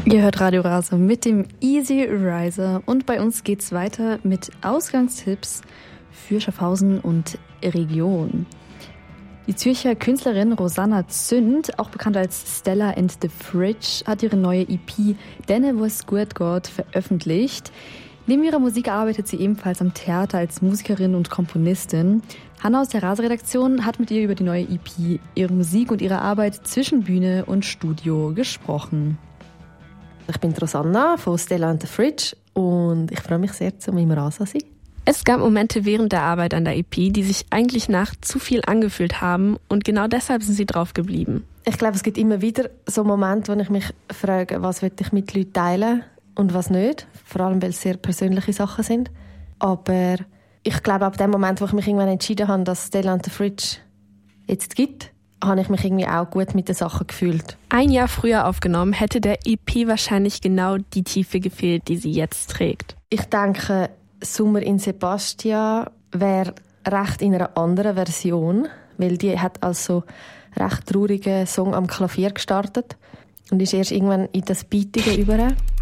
Ihr hört Radio Rasa mit dem Easy Riser und bei uns geht's weiter mit Ausgangstipps für Schaffhausen und Region. Die Zürcher Künstlerin Rosanna Zünd, auch bekannt als Stella and the Fridge, hat ihre neue EP «Denne wo's gut geht» veröffentlicht. Neben ihrer Musik arbeitet sie ebenfalls am Theater als Musikerin und Komponistin. Hanna aus der Rasa-Redaktion hat mit ihr über die neue EP, ihre Musik und ihre Arbeit zwischen Bühne und Studio gesprochen. Ich bin Rosanna von Stella and the Fridge und ich freue mich sehr, zu meinem Rasa zu sein. Es gab Momente während der Arbeit an der EP, die sich eigentlich nach zu viel angefühlt haben und genau deshalb sind sie drauf geblieben. Ich glaube, es gibt immer wieder so Momente, wo ich mich frage, was will ich mit Leuten teilen und was nicht. Vor allem, weil es sehr persönliche Sachen sind. Aber ich glaube, ab dem Moment, wo ich mich irgendwann entschieden habe, dass Stella and the Fridge jetzt gibt, habe ich mich irgendwie auch gut mit den Sachen gefühlt. Ein Jahr früher aufgenommen, hätte der EP wahrscheinlich genau die Tiefe gefehlt, die sie jetzt trägt. Ich denke, Sommer in Sebastia wäre recht in einer anderen Version, weil die hat also recht traurigen Song am Klavier gestartet und ist erst irgendwann in das Beitige über.